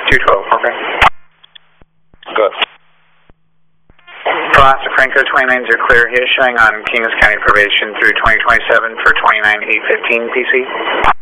212, okay. Good. For Alaska Franco, 29s are clear. He is showing on Kings County probation through 2027 for 29-815 PC.